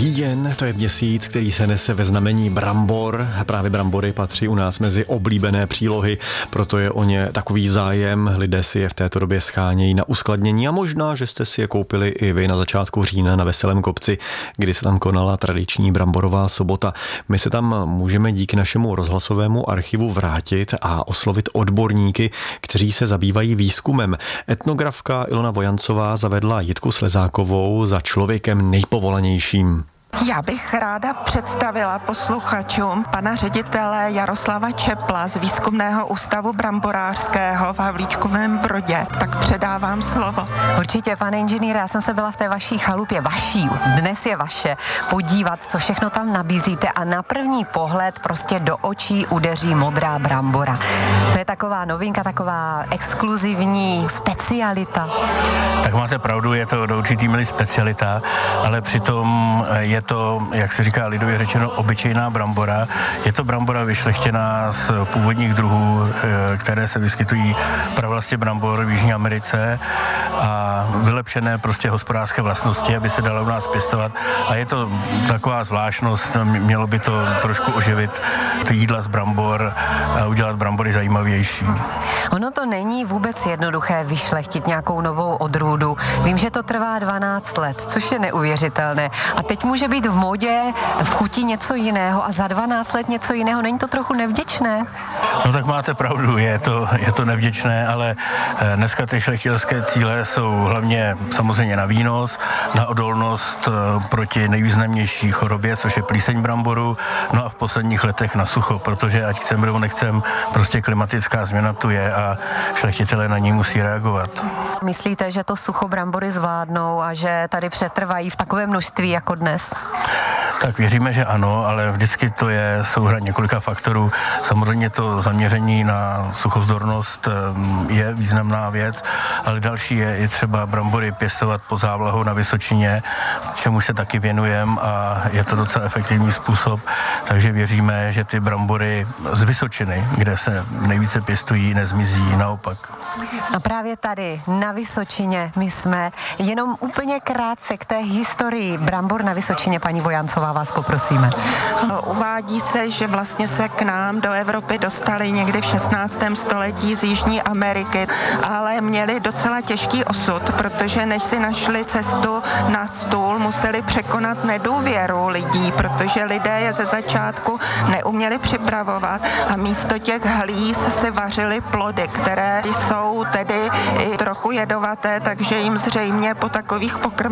Říjen, to je měsíc, který se nese ve znamení brambor. Právě brambory patří u nás mezi oblíbené přílohy, proto je o ně takový zájem. Lidé si je v této době schánějí na uskladnění a možná, že jste si je koupili i vy na začátku října na Veselém kopci, kdy se tam konala tradiční bramborová sobota. My se tam můžeme díky našemu rozhlasovému archivu vrátit a oslovit odborníky, kteří se zabývají výzkumem. Etnografka Ilona Vojancová zavedla Jitku Slezákovou za člověkem nejpovolanějším. Já bych ráda představila posluchačům pana ředitele Jaroslava Čepla z Výzkumného ústavu bramborářského v Havlíčkovém Brodě. Tak předávám slovo. Určitě, pane inženýre, já jsem se byla v té vaší chalupě, dnes je vaše, podívat, co všechno tam nabízíte a na první pohled prostě do očí udeří modrá brambora. To je taková novinka, taková exkluzivní specialita. Tak máte pravdu, je to do určitý míry specialita, ale přitom je to, jak se říká lidově řečeno, obyčejná brambora. Je to brambora vyšlechtěná z původních druhů, které se vyskytují pravlastě brambor v Jižní Americe a vylepšené prostě hospodářské vlastnosti, aby se dalo u nás pěstovat. A je to taková zvláštnost, mělo by to trošku oživit ty jídla z brambor a udělat brambory zajímavější. Ono to není vůbec jednoduché vyšlechtit nějakou novou odrůdu. Vím, že to trvá 12 let, což je neuvěřitelné. A teď může být v módě, v chuti něco jiného a za 12 let něco jiného. Není to trochu nevděčné? No tak máte pravdu, je to nevděčné, ale dneska ty šlechtilské cíle jsou hlavně samozřejmě na výnos, na odolnost proti nejvýznamnější chorobě, což je plíseň bramboru, no a v posledních letech na sucho, protože ať chcem nebo nechcem, prostě klimatická změna tu je a šlechtitelé na ní musí reagovat. Myslíte, že to sucho brambory zvládnou a že tady přetrvají v takovém množství jako dnes? Tak věříme, že ano, ale vždycky to je souhra několika faktorů. Samozřejmě to zaměření na suchovzdornost je významná věc, ale další je i třeba brambory pěstovat pod závlahou na Vysočině, čemu se taky věnujeme a je to docela efektivní způsob, takže věříme, že ty brambory z Vysočiny, kde se nejvíce pěstují, nezmizí, naopak. A právě tady na Vysočině my jsme jenom úplně krátce k té historii brambor na Vysočině, paní Vojancová, vás poprosíme. Uvádí se, že vlastně se k nám do Evropy dostali někdy v 16. století z Jižní Ameriky, ale měli docela těžký osud, protože než si našli cestu na stůl, museli překonat nedůvěru lidí, protože lidé je ze začátku neuměli připravovat a místo těch hlíz si vařili plody, které jsou tedy i trochu jedovaté, takže jim zřejmě po takových pokrmech